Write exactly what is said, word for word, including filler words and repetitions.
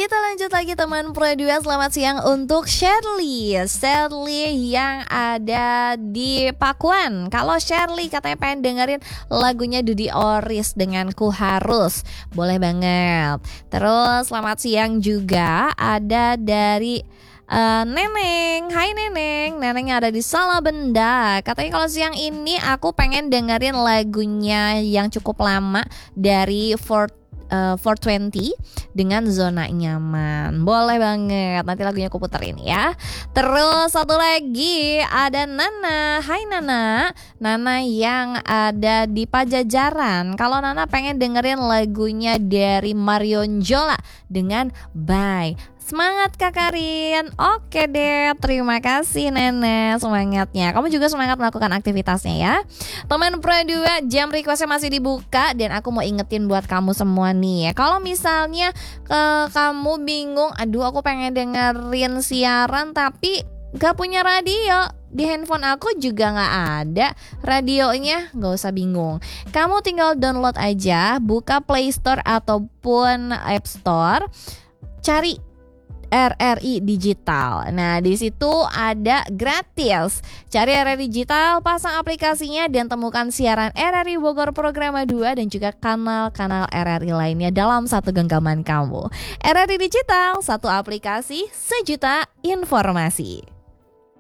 Kita lanjut lagi teman Pro dua. Selamat siang untuk Shirley Shirley yang ada di Pakuan. Kalau Shirley katanya pengen dengerin lagunya Dudy Oris dengan Ku Harus, boleh banget. Terus selamat siang juga ada dari Uh, Neneng, hai Neneng, Neneng yang ada di Salabenda. Katanya kalau siang ini aku pengen dengerin lagunya yang cukup lama dari Fort Uh, four twenty dengan Zona Nyaman. Boleh banget, nanti lagunya aku puterin ya. Terus satu lagi ada Nana. Hai Nana, Nana yang ada di Pajajaran. Kalau Nana pengen dengerin lagunya dari Marion Jola dengan Bye. Semangat Kak Karin. Oke deh, terima kasih Nenek semangatnya. Kamu juga semangat melakukan aktivitasnya ya. Teman Pro dua, jam requestnya masih dibuka. Dan aku mau ingetin buat kamu semua nih, kalau misalnya ke, kamu bingung, aduh aku pengen dengerin siaran tapi gak punya radio, di handphone aku juga gak ada radionya, gak usah bingung. Kamu tinggal download aja, buka Play Store ataupun App Store, cari R R I Digital. Nah, di situ ada gratis. Cari R R I Digital, pasang aplikasinya dan temukan siaran R R I Bogor Programa dua dan juga kanal-kanal R R I lainnya dalam satu genggaman kamu. R R I Digital, satu aplikasi, sejuta informasi.